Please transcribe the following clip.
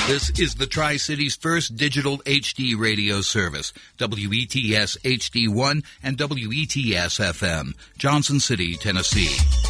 This is the Tri-City's first digital HD radio service, WETS HD1 and WETS FM, Johnson City, Tennessee.